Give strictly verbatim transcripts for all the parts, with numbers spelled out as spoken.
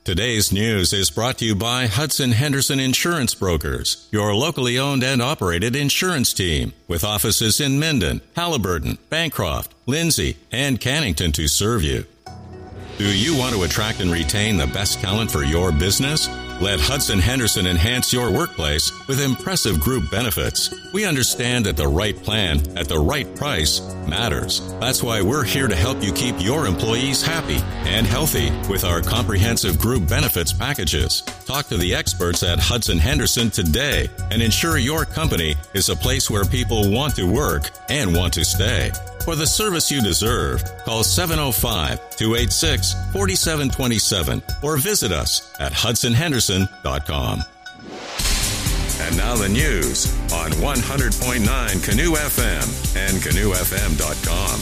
Today's news is brought to you by Hudson Henderson Insurance Brokers, your locally owned and operated insurance team, with offices in Minden, Halliburton, Bancroft, Lindsay, and Cannington to serve you. Do you want to attract and retain the best talent for your business? Let Hudson Henderson enhance your workplace with impressive group benefits. We understand that the right plan at the right price matters. That's why we're here to help you keep your employees happy and healthy with our comprehensive group benefits packages. Talk to the experts at Hudson Henderson today and ensure your company is a place where people want to work and want to stay. For the service you deserve, call seven oh five, two eight six, four seven two seven or visit us at hudson henderson dot com. And now the news on one hundred point nine Canoe F M and canoe f m dot com.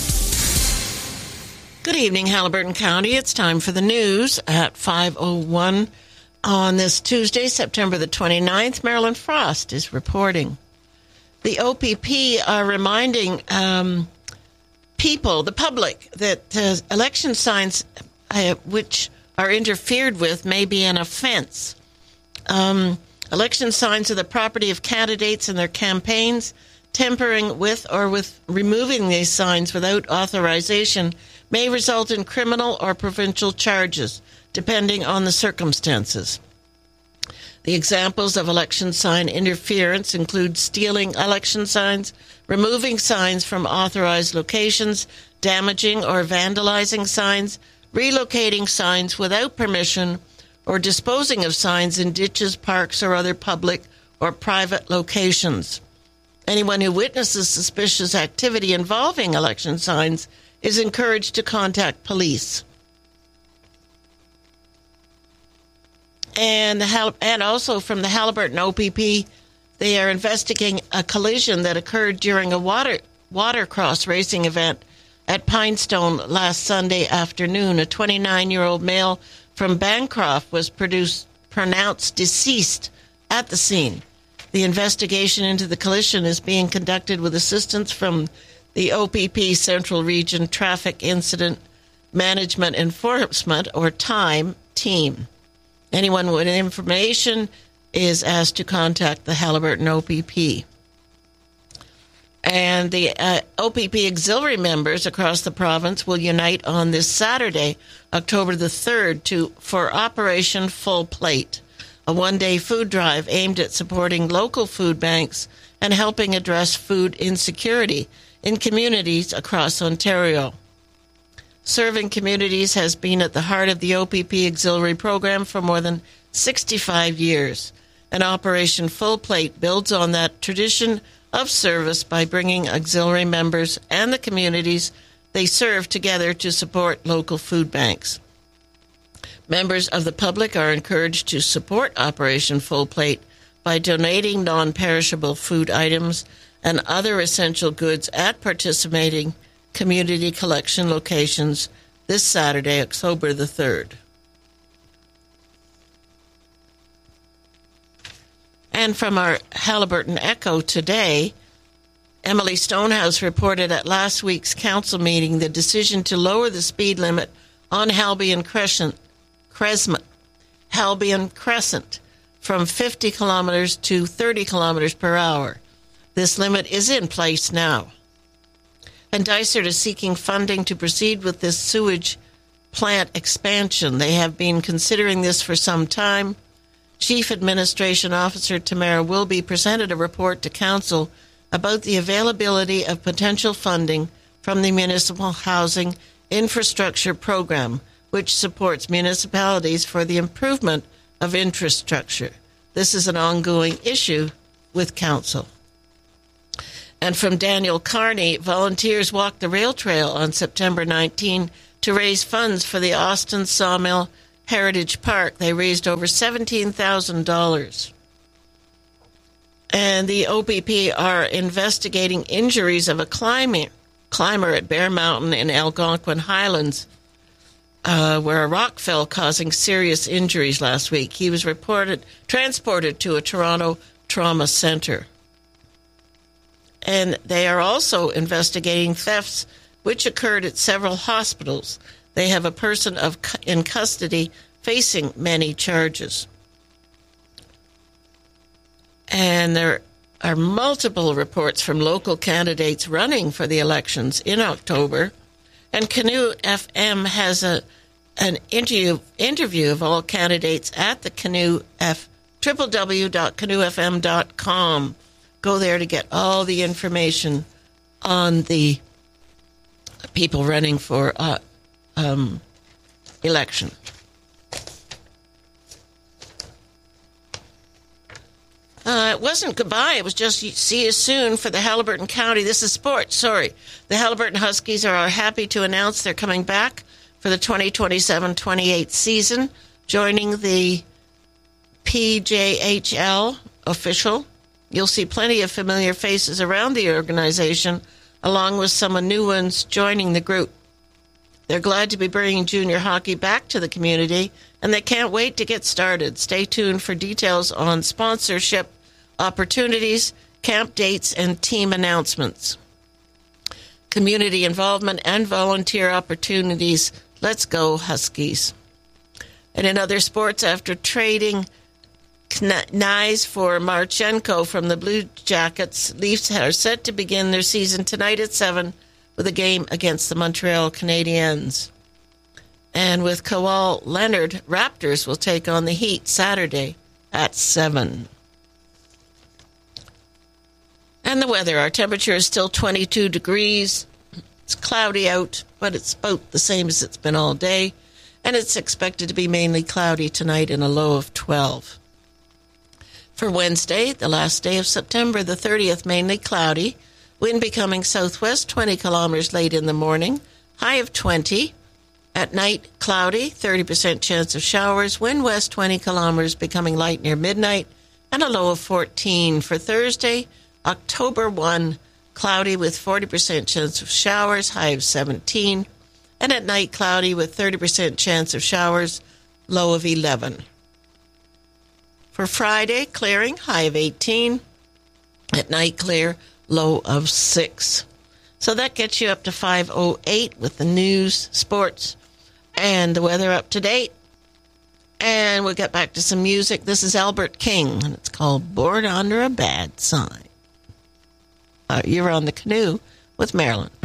Good evening, Halliburton County. It's time for the news at five oh one on this Tuesday, September the twenty-ninth. Marilyn Frost is reporting. The O P P are reminding um, people, the public, that uh, election signs uh, which are interfered with may be an offense. Um, election signs are the property of candidates and their campaigns. Tampering with or with removing these signs without authorization may result in criminal or provincial charges, depending on the circumstances. The examples of election sign interference include stealing election signs, removing signs from authorized locations, damaging or vandalizing signs, relocating signs without permission, or disposing of signs in ditches, parks, or other public or private locations. Anyone who witnesses suspicious activity involving election signs is encouraged to contact police. And the, and also from the Halliburton O P P, they are investigating a collision that occurred during a water watercross racing event at Pinestone last Sunday afternoon. A twenty-nine-year-old male from Bancroft was produced, pronounced deceased at the scene. The investigation into the collision is being conducted with assistance from the O P P Central Region Traffic Incident Management Enforcement, or TIME, team. Anyone with information is asked to contact the Halliburton O P P. And the uh, O P P auxiliary members across the province will unite on this Saturday, October the third, to for Operation Full Plate, a one-day food drive aimed at supporting local food banks and helping address food insecurity in communities across Ontario. Serving communities has been at the heart of the O P P auxiliary program for more than sixty-five years. And Operation Full Plate builds on that tradition of service by bringing auxiliary members and the communities they serve together to support local food banks. Members of the public are encouraged to support Operation Full Plate by donating non-perishable food items and other essential goods at participating community collection locations this Saturday, October the third. And from our Halliburton Echo today, Emily Stonehouse reported at last week's council meeting the decision to lower the speed limit on Halbion Crescent, Crescent, Halbion Crescent from fifty kilometers to thirty kilometers per hour. This limit is in place now. And Dysart is seeking funding to proceed with this sewage plant expansion. They have been considering this for some time. Chief Administration Officer Tamara Wilby presented a report to Council about the availability of potential funding from the Municipal Housing Infrastructure Program, which supports municipalities for the improvement of infrastructure. This is an ongoing issue with Council. And from Daniel Carney, volunteers walked the rail trail on September nineteenth to raise funds for the Austin Sawmill Heritage Park. They raised over seventeen thousand dollars. And the O P P are investigating injuries of a climber, climber at Bear Mountain in Algonquin Highlands, uh, where a rock fell, causing serious injuries last week. He was reported transported to a Toronto trauma center. And they are also investigating thefts which occurred at several hospitals. They have a person of in custody facing many charges. And there are multiple reports from local candidates running for the elections in October. And Canoe F M has a an interview interview of all candidates at the Canoe F w w w dot canoe f m dot com. Go there to get all the information on the people running for uh, um, election. Uh, it wasn't goodbye. It was just see you soon for the Haliburton County. This is sports, sorry. The Haliburton Huskies are happy to announce they're coming back for the twenty twenty-seven twenty-eight season, joining the P J H L official. You'll see plenty of familiar faces around the organization, along with some new ones joining the group. They're glad to be bringing junior hockey back to the community, and they can't wait to get started. Stay tuned for details on sponsorship opportunities, camp dates, and team announcements. Community involvement and volunteer opportunities. Let's go, Huskies. And in other sports, after trading Knies for Marchenko from the Blue Jackets, Leafs are set to begin their season tonight at seven with a game against the Montreal Canadiens. And with Kawhi Leonard, Raptors will take on the Heat Saturday at seven. And the weather, our temperature is still twenty-two degrees. It's cloudy out, but it's about the same as it's been all day. And it's expected to be mainly cloudy tonight and a low of twelve. For Wednesday, the last day of September, the thirtieth, mainly cloudy. Wind becoming southwest, twenty kilometers late in the morning. High of twenty. At night, cloudy, thirty percent chance of showers. Wind west, twenty kilometers, becoming light near midnight. And a low of fourteen. For Thursday, October first, cloudy with forty percent chance of showers. High of seventeen. And at night, cloudy with thirty percent chance of showers. Low of eleven. For Friday, clearing, high of eighteen. At night, clear, low of six. So that gets you up to five oh eight with the news, sports, and the weather up to date. And we'll get back to some music. This is Albert King, and it's called Board Under a Bad Sign. Uh, you're on the Canoe with Marilyn.